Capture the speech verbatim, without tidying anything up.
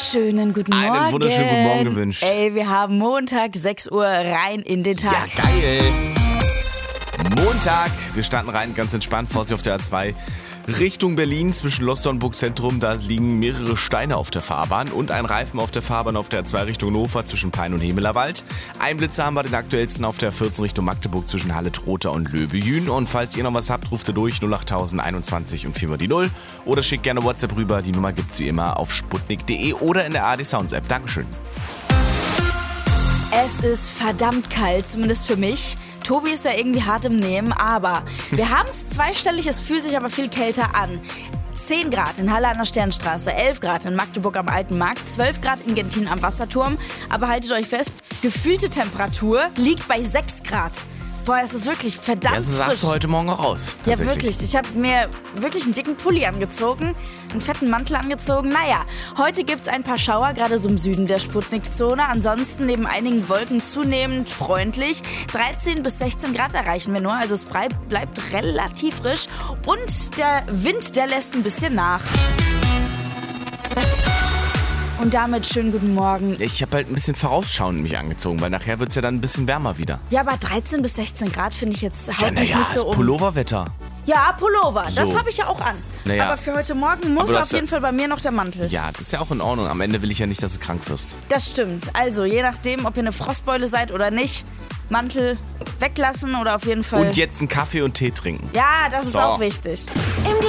Schönen guten Morgen. Einen wunderschönen guten Morgen gewünscht. Ey, wir haben Montag, sechs Uhr, rein in den Tag. Ja, geil. Montag, wir starten rein, ganz entspannt, Vorsicht auf der A zwei. Richtung Berlin zwischen Loster und Burgzentrum, da liegen mehrere Steine auf der Fahrbahn und ein Reifen auf der Fahrbahn auf der A zwei Richtung Hannover zwischen Pein und Hemelerwald. Ein Blitzer haben wir den aktuellsten auf der vierzehn Richtung Magdeburg zwischen Halle-Trotha und Löbejün. Und falls ihr noch was habt, ruft ihr durch null acht null null einundzwanzig und viermal die null oder schickt gerne WhatsApp rüber. Die Nummer gibt's wie immer auf sputnik punkt de oder in der A R D Sounds App. Dankeschön. Es ist verdammt kalt, zumindest für mich. Tobi ist da irgendwie hart im Nehmen, aber wir haben es zweistellig, es fühlt sich aber viel kälter an. zehn Grad in Halle an der Sternstraße, elf Grad in Magdeburg am Alten Markt, zwölf Grad in Gentin am Wasserturm. Aber haltet euch fest, gefühlte Temperatur liegt bei sechs Grad. Boah, es ist wirklich verdammt Ja, so frisch. sahst du heute Morgen auch aus. Ja, wirklich. Ich habe mir wirklich einen dicken Pulli angezogen, einen fetten Mantel angezogen. Naja, heute gibt es ein paar Schauer, gerade so im Süden der Sputnik-Zone. Ansonsten neben einigen Wolken zunehmend freundlich. dreizehn bis sechzehn Grad erreichen wir nur, also es bleibt, bleibt relativ frisch. Und der Wind, der lässt ein bisschen nach. Und damit schönen guten Morgen. Ich habe halt ein bisschen vorausschauend mich angezogen, weil nachher wird es ja dann ein bisschen wärmer wieder. Ja, aber dreizehn bis sechzehn Grad finde ich jetzt haut Ja, mich naja, nicht so ist um. Pulloverwetter. Ja, Pullover, das So. habe ich ja auch an. Naja. Aber für heute Morgen muss Aber du auf hast jeden ja- Fall bei mir noch der Mantel. Ja, das ist ja auch in Ordnung. Am Ende will ich ja nicht, dass du krank wirst. Das stimmt. Also, je nachdem, ob ihr eine Frostbeule seid oder nicht, Mantel weglassen oder auf jeden Fall... Und jetzt einen Kaffee und Tee trinken. ja, das ist So. auch wichtig. Im